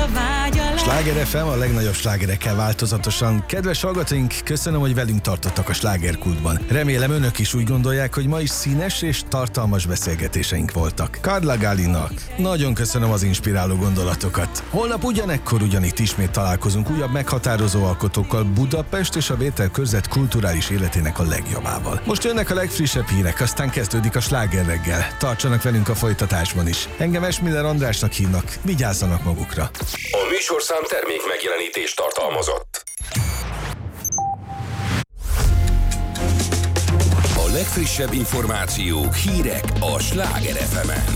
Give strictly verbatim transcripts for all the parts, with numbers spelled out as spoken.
vágy a Sláger ef em a legnagyobb slágerekkel változatosan. Kedves hallgatóink, köszönöm, hogy velünk tartottak a slágerkultban. Remélem önök is úgy gondolják, hogy ma is színes és tartalmas beszélgetéseink voltak. Carla Gallinak nagyon köszönöm az inspiráló gondolatokat. Holnap ugyanekkor ugyanitt ismét találkozunk újabb meghatározó alkotókkal Budapest és a Vétel-körzet kulturális életének a legjobbával. Most jönnek a legfrissebb hírek, aztán kezdődik a Sláger reggel. Tartsanak velünk a folytatásban is. Engem Esmiller Andrásnak hívnak, vigyázzanak magukra. A műsorszám termék megjelenítést tartalmazott. A legfrissebb információk, hírek a Sláger ef emen.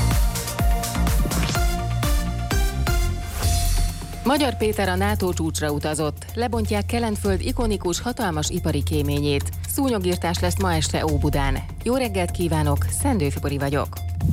Magyar Péter a NATO csúcsra utazott. Lebontják Kelenföld ikonikus, hatalmas ipari kéményét. Szúnyogírtás lesz ma este Óbudán. Jó reggelt kívánok, Szendő Fibori vagyok.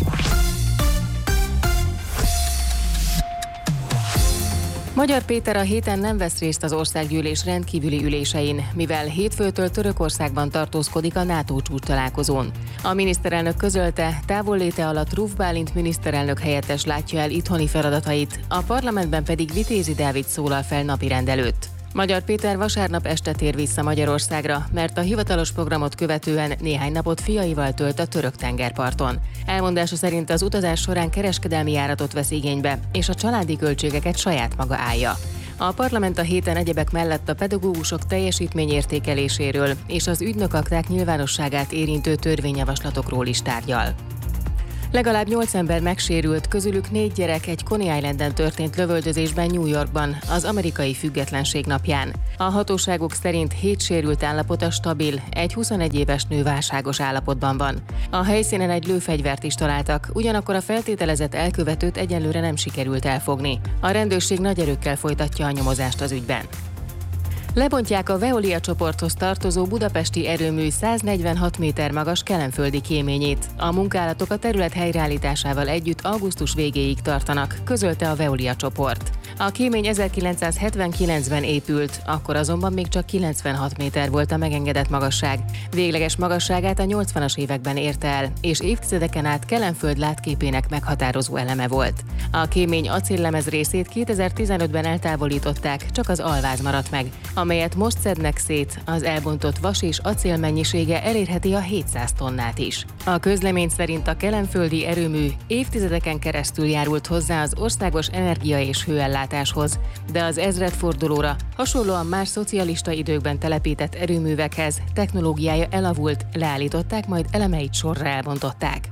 Magyar Péter a héten nem vesz részt az országgyűlés rendkívüli ülésein, mivel hétfőtől Törökországban tartózkodik a NATO csúcs találkozón. A miniszterelnök közölte, távolléte alatt Ruf Bálint miniszterelnök helyettes látja el itthoni feladatait, a parlamentben pedig Vitézi Dávid szólal fel napirend előtt. Magyar Péter vasárnap este tér vissza Magyarországra, mert a hivatalos programot követően néhány napot fiaival tölt a török tengerparton. Elmondása szerint az utazás során kereskedelmi járatot vesz igénybe, és a családi költségeket saját maga állja. A parlament a héten egyebek mellett a pedagógusok teljesítményértékeléséről és az ügynökakták nyilvánosságát érintő törvényjavaslatokról is tárgyal. Legalább nyolc ember megsérült, közülük négy gyerek egy Coney Islanden történt lövöldözésben New Yorkban, az amerikai függetlenség napján. A hatóságok szerint hét sérült állapota stabil, egy huszonegy éves nő válságos állapotban van. A helyszínen egy lőfegyvert is találtak, ugyanakkor a feltételezett elkövetőt egyelőre nem sikerült elfogni. A rendőrség nagy erőkkel folytatja a nyomozást az ügyben. Lebontják a Veolia csoporthoz tartozó budapesti erőmű száznegyvenhat méter magas kelenföldi kéményét. A munkálatok a terület helyreállításával együtt augusztus végéig tartanak, közölte a Veolia csoport. A kémény ezerkilencszázhetvenkilencben épült, akkor azonban még csak kilencvenhat méter volt a megengedett magasság. Végleges magasságát a nyolcvanas években érte el, és évtizedeken át Kelenföld látképének meghatározó eleme volt. A kémény acéllemez részét kétezer-tizenötben eltávolították, csak az alváz maradt meg, amelyet most szednek szét, az elbontott vas és acél mennyisége elérheti a hétszáz tonnát is. A közlemény szerint a kelenföldi erőmű évtizedeken keresztül járult hozzá az országos energia és hőellátáshoz, de az ezredfordulóra hasonlóan más szocialista időkben telepített erőművekhez technológiája elavult, leállították, majd elemeit sorra elbontották.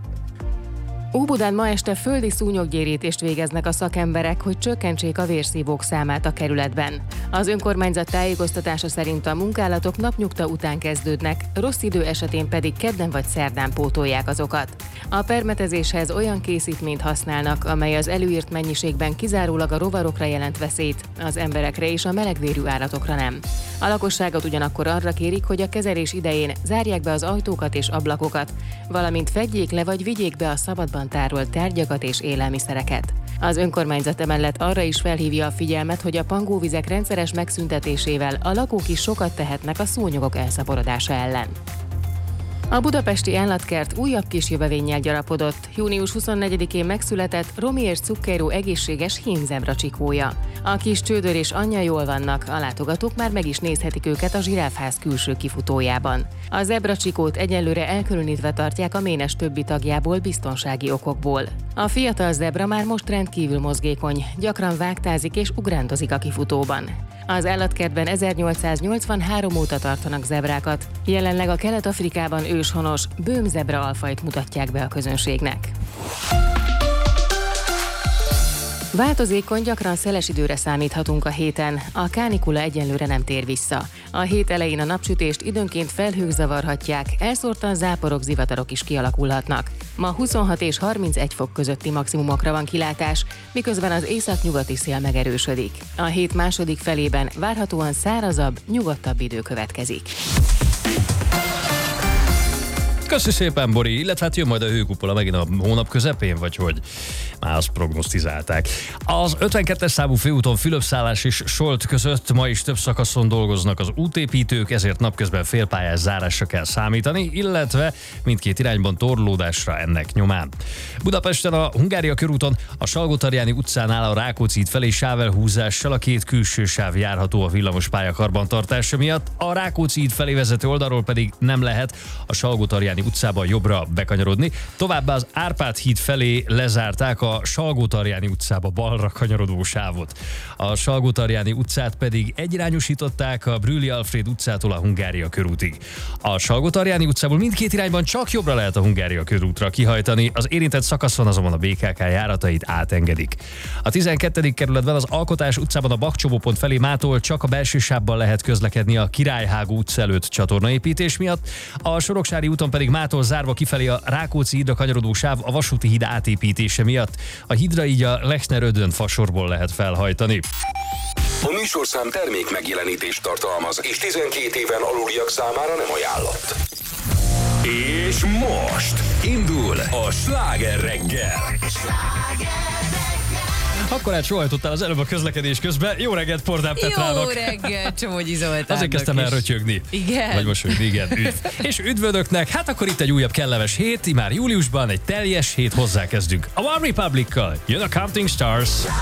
Óbudán ma este földi szúnyoggyérítést végeznek a szakemberek, hogy csökkentsék a vérszívók számát a kerületben. Az önkormányzat tájékoztatása szerint a munkálatok napnyugta után kezdődnek, rossz idő esetén pedig kedden vagy szerdán pótolják azokat. A permetezéshez olyan készítményt használnak, amely az előírt mennyiségben kizárólag a rovarokra jelent veszélyt, az emberekre és a melegvérű állatokra nem. A lakosságot ugyanakkor arra kérik, hogy a kezelés idején zárják be az ajtókat és ablakokat, valamint fedjék le vagy vigyék be a szabadban tárolt tárgyakat és élelmiszereket. Az önkormányzat emellett arra is felhívja a figyelmet, hogy a pangóvizek rendszeres megszüntetésével a lakók is sokat tehetnek a szúnyogok elszaporodása ellen. A budapesti állatkert újabb kis jövevénnyel gyarapodott. június huszonnegyedikén megszületett Romi és Zucchero egészséges hímzebra csikója. A kis csődör és anyja jól vannak, a látogatók már meg is nézhetik őket a zsiráfház külső kifutójában. A zebra csikót egyelőre elkülönítve tartják a ménes többi tagjából biztonsági okokból. A fiatal zebra már most rendkívül mozgékony, gyakran vágtázik és ugrándozik a kifutóban. Az állatkertben ezernyolcszáznyolcvanhárom óta tartanak zebrákat. Jelenleg a Kelet-Afrikában őshonos böhmzebra alfajt mutatják be a közönségnek. Változékony, gyakran szeles időre számíthatunk a héten, a kánikula egyenlőre nem tér vissza. A hét elején a napsütést időnként felhők zavarhatják, elszórtan záporok, zivatarok is kialakulhatnak. Ma huszonhat és harmincegy fok közötti maximumokra van kilátás, miközben az északnyugati szél megerősödik. A hét második felében várhatóan szárazabb, nyugodtabb idő következik. Köszi szépen, Bori, illetve hát jön majd a hőkupola megint a hónap közepén, vagy hogy? Már azt prognosztizálták. Az ötvenkettes számú főúton Fülöpszállás és Solt között ma is több szakaszon dolgoznak az útépítők, ezért napközben félpályás zárásra kell számítani, illetve mindkét irányban torlódásra ennek nyomán. Budapesten a Hungária körúton a Salgótarjáni utcánál a Rákóczi híd felé sávelhúzással a két külső sáv járható a villamospálya karbantartása miatt, a Rákóczi híd felé vezető oldalról pedig nem lehet a Salgótarjáni utcában jobbra bekanyarodni. Továbbá az Árpád híd felé lezárták a Salgótarjáni utcába balra kanyarodó sávot. A Salgótarjáni utcát pedig egyirányosították a Brüli Alfréd utcától a Hungária körútig. A Salgótarjáni utcából mindkét irányban csak jobbra lehet a Hungária körútra kihajtani, az érintett szakaszon azonban a bé ká ká járatait átengedik. A tizenkettedik kerületben az Alkotás utcában a Bakcsobópont felé mától csak a belső sávban lehet közlekedni a Királyhágó utca előtt csatornaépítés miatt, a Soroksári úton pedig mától zárva kifelé a Rákóczi hídra kanyarodó sáv a vasúti híd átépítése miatt. A hídra így a Lechner-Ödön fasorból lehet felhajtani. A műsorszám termék megjelenítést tartalmaz, és tizenkét éven aluliak számára nem ajánlott. És most indul a Sláger reggel. Akkor hát sohajtottál az előbb a közlekedés közben. Jó reggelt Pordán Petrának. Jó reggelt Csomogyi Zoltánnak. Azért kezdtem el rötyögni. Igen. Vagy mosolyogni, igen. Üdv. És üdvödöknek, hát akkor itt egy újabb kellemes hét, már júliusban egy teljes hét hozzákezdünk. A One Republic-kal jön a Counting Stars.